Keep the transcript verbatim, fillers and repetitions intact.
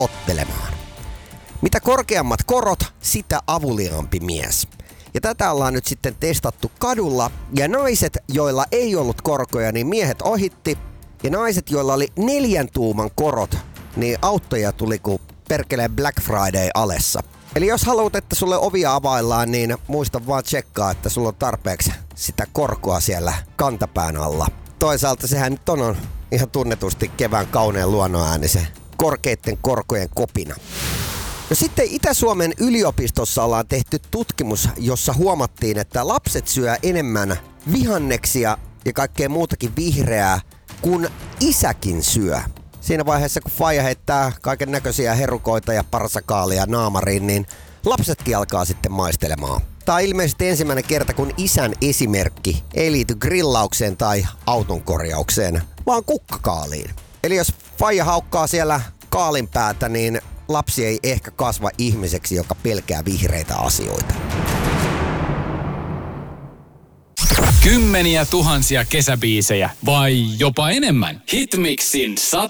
ottelemaan. Mitä korkeammat korot, sitä avuliaampi mies. Ja tätä ollaan nyt sitten testattu kadulla. Ja naiset, joilla ei ollut korkoja, niin miehet ohitti. Ja naiset, joilla oli neljän tuuman korot, niin auttoja tuli kuin perkeleen Black Friday alessa. Eli jos haluat, että sulle ovia availlaan, niin muista vaan tsekkaa, että sulla on tarpeeksi sitä korkoa siellä kantapään alla. Toisaalta sehän nyt on, on ihan tunnetusti kevään kauneen luonnonääni se korkeitten korkojen kopina. No sitten Itä-Suomen yliopistossa ollaan tehty tutkimus, jossa huomattiin, että lapset syö enemmän vihanneksia ja kaikkea muutakin vihreää, kun isäkin syö. Siinä vaiheessa, kun faija heittää kaiken näköisiä herukoita ja parsakaalia naamariin, niin lapsetkin alkaa sitten maistelemaan. Tämä on ilmeisesti ensimmäinen kerta, kun isän esimerkki ei liity grillaukseen tai auton korjaukseen, vaan kukkakaaliin. Eli jos faija haukkaa siellä kaalin päätä, niin lapsi ei ehkä kasva ihmiseksi, joka pelkää vihreitä asioita. Kymmeniä tuhansia kesäbiisejä vai jopa enemmän. Hitmixin sata